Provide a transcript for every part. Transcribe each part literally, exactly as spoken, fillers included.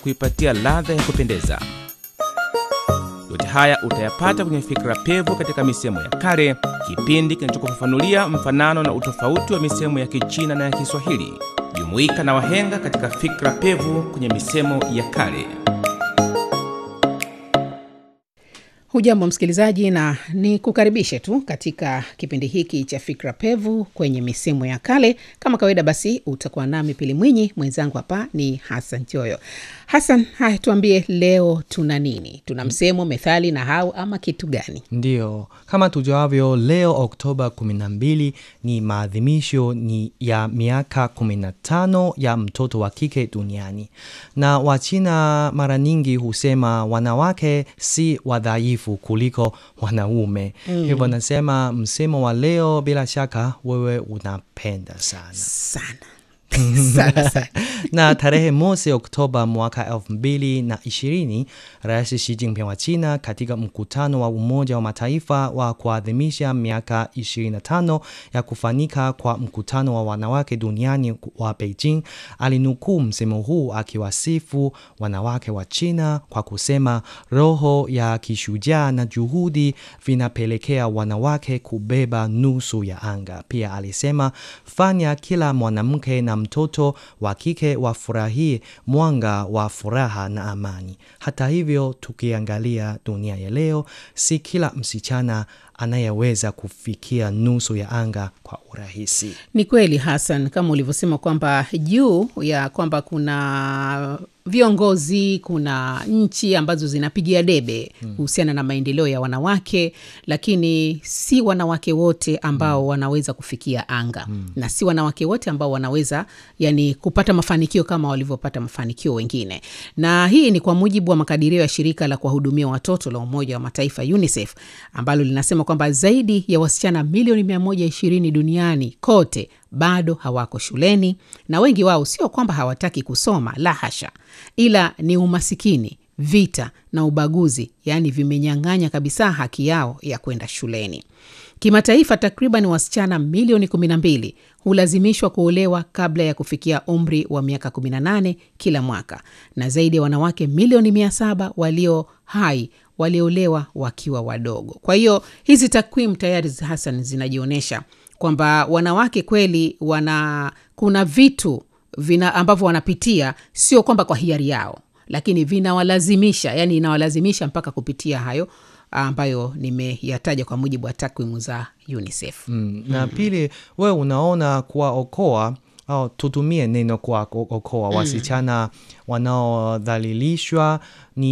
kuipatia ladha ya kupendeza. Yote haya utayapata kwenye Fikra Pevu katika misemo ya kale, kipindi kinachokufafanulia mfanano na utofauti wa misemo ya Kichina na ya Kiswahili. Jumuika na wahenga katika Fikra Pevu kwenye misemo ya kale. Hujambo msikilizaji, na ni kukaribishe tu katika kipindi hiki cha Fikra Pevu kwenye misemo ya kale. Kama kawaida basi utakuwa nami Pili Mwinyi, mwenzangu hapa ni Hassan Choyo. Hassan, hai tuambie leo tuna nini? Tuna msemo, methali, nahau ama kitu gani? Ndio, kama tujuavyo leo Oktoba kumi na mbili ni maadhimisho ni ya miaka kumi na tano ya mtoto wa kike duniani. Na Wachina mara nyingi husema wanawake si wadhaifu kuliko wanaume. Mm. Hivyo nasema msemo wa leo bila shaka wewe unapenda sana. Sana. sana, sana. Na tarehe mosi Oktoba mwaka elfu mbili na ishirini, Rais Xi Jinping wa China katika mkutano wa Umoja wa Mataifa wa kuadhimisha miaka ishirini na tano ya kufanyika kwa mkutano wa wanawake duniani wa Beijing, alinukuu msemo huu akiwasifu wanawake wa China kwa kusema roho ya kishujaa na juhudi vinapelekea wanawake kubeba nusu ya anga. Pia alisema fanya kila mwanamke na mtoto wa kike wafurahie mwanga wa furaha na amani. Hata hivyo, tukiangalia dunia ya leo, si kila msichana anayeweza kufikia nusu ya anga kwa urahisi. Ni kweli Hassan, kama ulivyosema kwamba juu ya kwamba kuna viongozi, kuna nchi ambazo zinapigia debe kuhusiana na maendeleo ya wanawake, lakini si wanawake wote ambao hmm. wanaweza kufikia anga. Hmm. Na si wanawake wote ambao wanaweza yani kupata mafanikio kama walivyopata mafanikio wengine. Na hii ni kwa mujibu wa makadirio ya shirika la kuwahudumia watoto la Umoja wa Mataifa UNICEF, ambalo linasema kwamba zaidi ya wasichana milioni mia moja ishirini duniani kote bado hawako shuleni, na wengi wao sio kwamba hawataki kusoma, la hasha, ila ni umasikini, vita na ubaguzi, yani vimenyang'anya kabisa haki yao ya kwenda shuleni. Kimataifa takriban wasichana milioni kumi na mbili hulazimishwa kuolewa kabla ya kufikia umri wa miaka kumi na nane kila mwaka, na zaidi ya wanawake milioni mia saba walio hai waliolewa wakiwa wadogo. Kwa hiyo hizi takwimu tayari Hassan zinajionyesha kwamba wanawake kweli wana kuna vitu vina ambavyo wanapitia, sio kwamba kwa hiari yao, lakini vinawalazimisha, yani inawalazimisha mpaka kupitia hayo ambayo nimeyataja kwa mujibu wa takwimu za UNICEF. Mm. Na pili, wewe unaona kuwa okoa au tutumie neno kwa okoa wasichana wanaodhalilishwa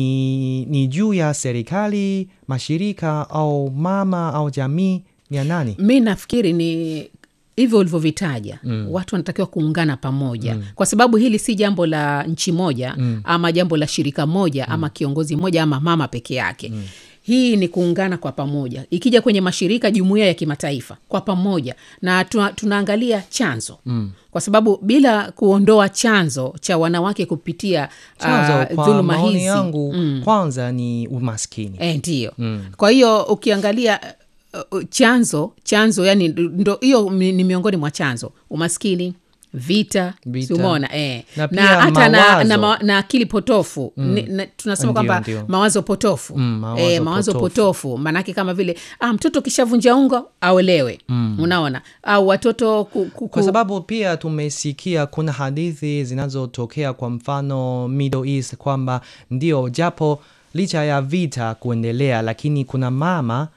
ni ni juu ya serikali, mashirika au mama au jamii ya nani? Mimi nafikiri ni hivyo ulivyovitaja. Mm. Watu wanatakiwa kuungana pamoja. Mm. Kwa sababu hili si jambo la nchi moja, mm. ama jambo la shirika moja, mm. ama kiongozi moja ama mama peke yake. Mm. Hii ni kuungana kwa pamoja. Ikija kwenye mashirika, jumuiya ya kimataifa, kwa pamoja. Na tuna, tunaangalia chanzo. Mm. Kwa sababu bila kuondoa chanzo cha wanawake kupitia uh, dhuluma hizi, yangu, mm. kwanza ni umaskini. Eh, ndio. Mm. Kwa hiyo ukiangalia uh, chanzo, chanzo yani ndo hiyo ni miongoni mwa chanzo. Umaskini, vita, umeona eh na, na hata na, na, na akili potofu. Mm. na, tunasema kwamba mawazo potofu. Mm, mawazo eh mawazo potofu, potofu. Manake kama vile ah, mtoto kishavunja ungo aolewe. Mm. Unaona, au watoto ku, ku, kwa sababu pia tumesikia kuna hadithi zinazotokea kwa mfano Middle East kwamba ndio japo licha ya vita kuendelea, lakini kuna mama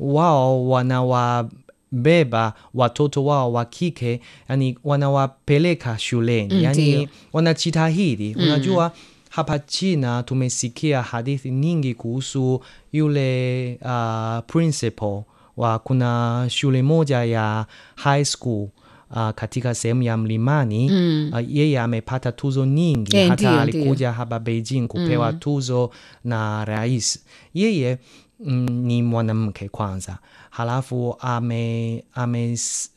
wao wanawa beba watoto wao wa kike, yani wanawapeleka shuleni. Mm, yani wanajitahidi. Mm. Unajua hapa China tumesikia hadithi nyingi kuhusu yule uh, principal wa kuna shule moja ya high school uh, katika sehemu ya mlimani. Mm. Uh, yeye amepata tuzo nyingi. E, hata ndiyo, alikuja ndiyo. hapa Beijing kupewa mm. tuzo na rais. Yeye mm, ni mwanamke kwanza. Halafu ame ame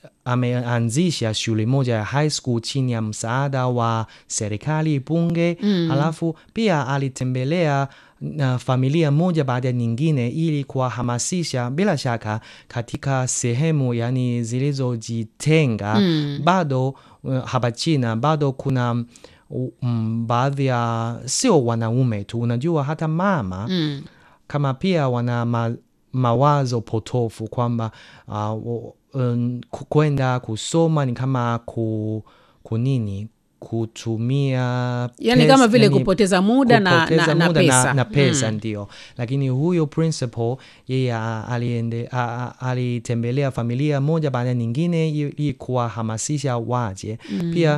ameanzisha shule moja ya high school chini ya msaada wa serikali bunge. Mm. Halafu pia alitembelea na familia moja baada ya nyingine ili kuwahamasisha. Bila shaka katika sehemu yani zilizojitenga. Mm. bado uh, hapa China bado kuna um, baadhi ya sio wanaume tu, unajua hata mama Mm. kama pia wana ma, mawazo potofu kwamba uh, um, kwenda kusoma ni kama ku, kunini kutumia Yani pesa, kama vile yani kupoteza muda, kupoteza na, na, muda na pesa, na, na pesa mm. ndio. Lakini huyo principal yeye aliende alitembelea familia moja baada ya nyingine ili kuwahamasisha waje. Mm. Pia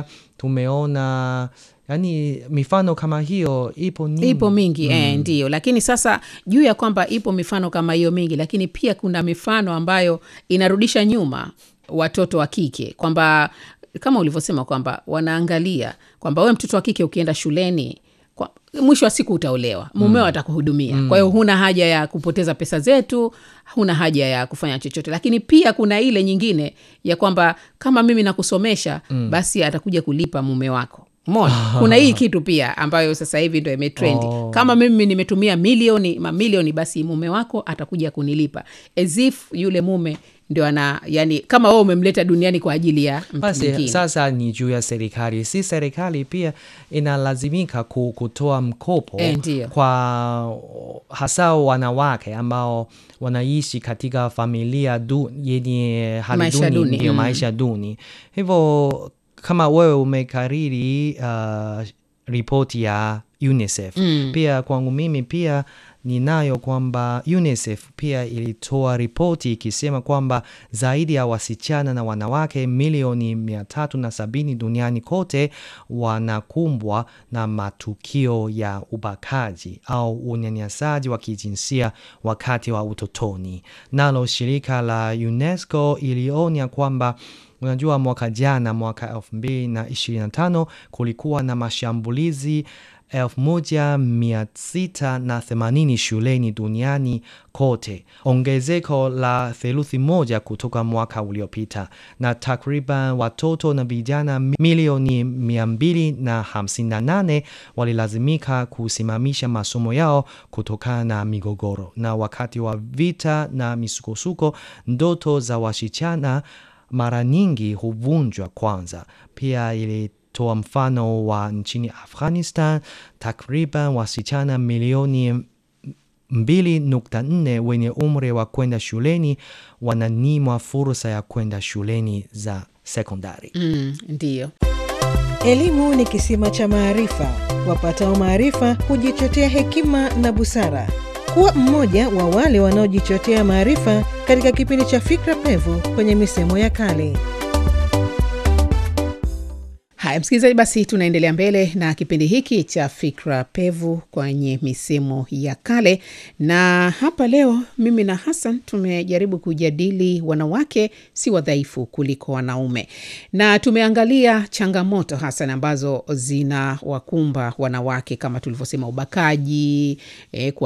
tumeona yani mifano kama hiyo ipo mingi. Ipo mingi, mm. eh, ndio. Lakini sasa juu ya kwamba ipo mifano kama hiyo mingi, lakini pia kuna mifano ambayo inarudisha nyuma watoto wa kike, kwamba kama ulivyosema kwamba wanaangalia kwamba wewe mtoto wa kike ukienda shuleni kwa, mwisho wa siku utaolewa, mumeo mm. atakuhudumia. Mm. Kwa hiyo huna haja ya kupoteza pesa zetu, huna haja ya kufanya chochote. Lakini pia kuna ile nyingine ya kwamba kama mimi nakusomesha, mm. basi atakuja kulipa mume wako. Mona, kuna hii kitu pia ambayo sasa hivi ndio imetrendi. Oh. Kama mimi nimetumia milioni, mamilioni, basi mume wako atakuja kunilipa. As if yule mume ndio ana, yani kama wewe umemleta duniani kwa ajili ya mtu mwingine. Sasa ni juu ya serikali. Si serikali pia inalazimika kutoa mkopo e, kwa hasa wanawake ambao wanaishi katika familia du, yenye hali maisha duni, duni. Ndio Mm. maisha duni. Hivyo kama wewe umekariri uh, ripoti ya UNICEF. Mm. Pia kwangu mimi pia ninayo kwamba UNICEF pia ilitoa ripoti ikisema kwamba zaidi ya wasichana na wanawake milioni mia tatu na sabini duniani kote wanakumbwa na matukio ya ubakaji au unyanyasaji wa kijinsia wakati wa utotoni. Nalo shirika la UNESCO ilionya kwamba unajua mwaka jana, mwaka elfu mbili na ishirini na tano kulikuwa na mashambulizi elfu moja mia sita na themanini shuleni duniani kote, ongezeko la theluthi moja kutoka mwaka uliopita, na takriban watoto na vijana milioni mia mbili na hamsini na nane walilazimika kusimamisha masomo yao kutokana na migogoro. Na wakati wa vita na misukosuko, ndoto za wasichana mara nyingi huvunjwa kwanza. Pia ili toa mfano wa nchini Afghanistan, takriban wasichana milioni mbili nukta nne wenye umri wa kwenda shuleni wananyimwa fursa ya kwenda shuleni za sekondari. Mm, ndio. Elimu ni kisima cha maarifa. Wapatao maarifa hujichotea hekima na busara. Kuwa mmoja wa wale wanaojichotea maarifa katika kipindi cha Fikra Pevu kwenye misemo ya kale. Haya msikilizaji, basi tunaendelea mbele na kipindi hiki cha Fikra Pevu kwenye misemo ya kale. Na hapa leo mimi na Hassan tumejaribu kujadili wanawake si wadhaifu kuliko wanaume. Na tumeangalia changamoto Hassan ambazo zina wakumba wanawake, kama tulivyosema ubakaji, eh, kwa